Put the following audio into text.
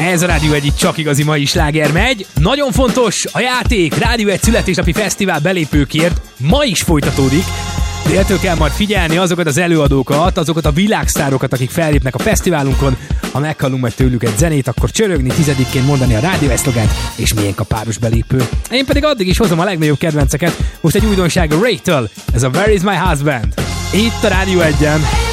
Ez a Rádió Egy csak igazi mai sláger megy. Nagyon fontos, a játék Rádió Egy születésnapi fesztivál belépőkért ma is folytatódik. Déltől kell majd figyelni azokat az előadókat, azokat a világsztárokat, akik fellépnek a fesztiválunkon. Ha meghallunk majd tőlük egy zenét, akkor csörögni, 10-ként mondani a Rádió Egy szlogent, és miénk a páros belépő. Én pedig addig is hozom a legnagyobb kedvenceket. Most egy újdonság a Ray-től, ez a Where is my husband? Itt a Rádió Egyen.